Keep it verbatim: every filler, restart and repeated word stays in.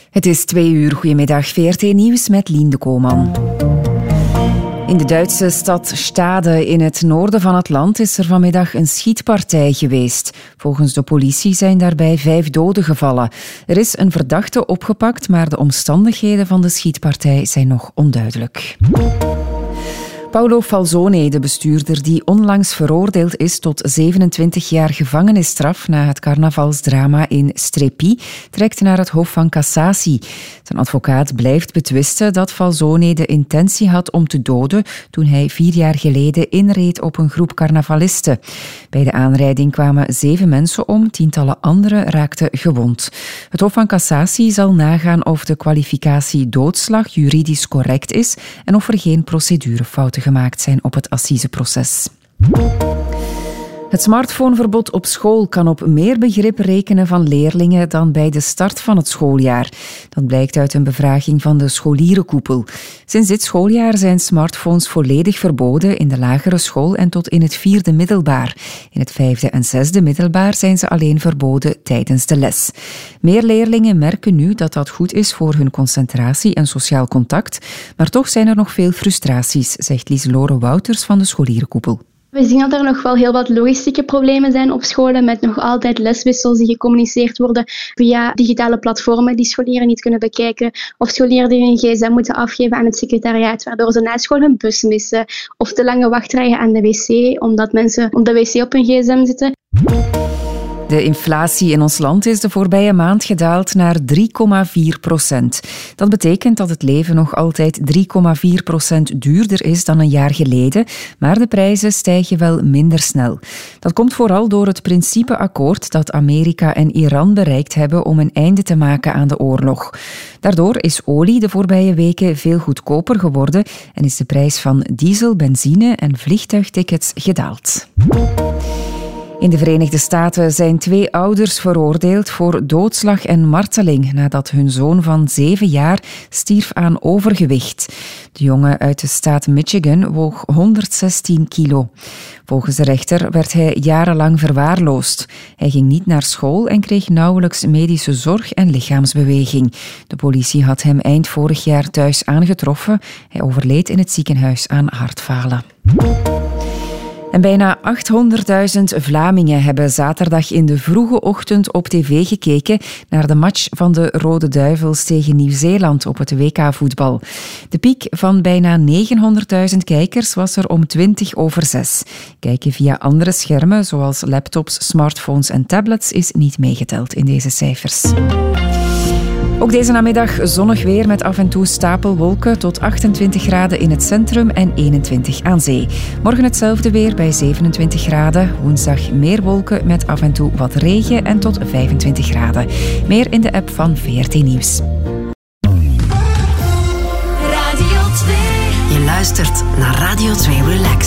Het is twee uur. Goedemiddag. V R T Nieuws met Lien de Koolman. In de Duitse stad Stade in het noorden van het land is er vanmiddag een schietpartij geweest. Volgens de politie zijn daarbij vijf doden gevallen. Er is een verdachte opgepakt, maar de omstandigheden van de schietpartij zijn nog onduidelijk. Paolo Falzone, de bestuurder die onlangs veroordeeld is tot zevenentwintig jaar gevangenisstraf na het carnavalsdrama in Strepi, trekt naar het Hof van Cassatie. Zijn advocaat blijft betwisten dat Falzone de intentie had om te doden toen hij vier jaar geleden inreed op een groep carnavalisten. Bij de aanrijding kwamen zeven mensen om, tientallen anderen raakten gewond. Het Hof van Cassatie zal nagaan of de kwalificatie doodslag juridisch correct is en of er geen procedurefouten gemaakt zijn op het assiseproces. Het smartphoneverbod op school kan op meer begrip rekenen van leerlingen dan bij de start van het schooljaar. Dat blijkt uit een bevraging van de scholierenkoepel. Sinds dit schooljaar zijn smartphones volledig verboden in de lagere school en tot in het vierde middelbaar. In het vijfde en zesde middelbaar zijn ze alleen verboden tijdens de les. Meer leerlingen merken nu dat dat goed is voor hun concentratie en sociaal contact, maar toch zijn er nog veel frustraties, zegt Lieselore Wouters van de scholierenkoepel. We zien dat er nog wel heel wat logistieke problemen zijn op scholen met nog altijd leswissels die gecommuniceerd worden via digitale platformen die scholieren niet kunnen bekijken of scholieren die hun gsm moeten afgeven aan het secretariaat, waardoor ze na school hun bus missen of te lange wachtrijen aan de wc omdat mensen op de wc op hun gsm zitten. De inflatie in ons land is de voorbije maand gedaald naar drie komma vier procent. Dat betekent dat het leven nog altijd drie komma vier procent duurder is dan een jaar geleden, maar de prijzen stijgen wel minder snel. Dat komt vooral door het principeakkoord dat Amerika en Iran bereikt hebben om een einde te maken aan de oorlog. Daardoor is olie de voorbije weken veel goedkoper geworden en is de prijs van diesel, benzine en vliegtuigtickets gedaald. In de Verenigde Staten zijn twee ouders veroordeeld voor doodslag en marteling nadat hun zoon van zeven jaar stierf aan overgewicht. De jongen uit de staat Michigan woog honderdzestien kilo. Volgens de rechter werd hij jarenlang verwaarloosd. Hij ging niet naar school en kreeg nauwelijks medische zorg en lichaamsbeweging. De politie had hem eind vorig jaar thuis aangetroffen. Hij overleed in het ziekenhuis aan hartfalen. En bijna achthonderdduizend Vlamingen hebben zaterdag in de vroege ochtend op tv gekeken naar de match van de Rode Duivels tegen Nieuw-Zeeland op het W K-voetbal. De piek van bijna negenhonderdduizend kijkers was er om twintig over zes. Kijken via andere schermen, zoals laptops, smartphones en tablets, is niet meegeteld in deze cijfers. Ook deze namiddag zonnig weer met af en toe stapelwolken tot achtentwintig graden in het centrum en eenentwintig aan zee. Morgen hetzelfde weer bij zevenentwintig graden. Woensdag meer wolken met af en toe wat regen en tot vijfentwintig graden. Meer in de app van V R T Nieuws. Radio twee. Je luistert naar Radio twee Relax.